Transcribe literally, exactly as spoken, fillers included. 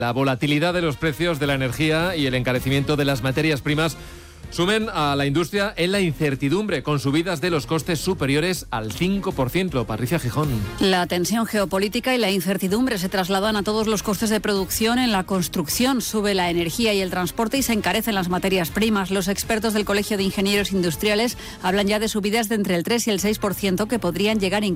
La volatilidad de los precios de la energía y el encarecimiento de las materias primas sumen a la industria en la incertidumbre, con subidas de los costes superiores al cinco por ciento. Patricia Gijón. La tensión geopolítica y la incertidumbre se trasladan a todos los costes de producción. En la construcción sube la energía y el transporte y se encarecen las materias primas. Los expertos del Colegio de Ingenieros Industriales hablan ya de subidas de entre el tres y el seis por ciento que podrían llegar incluso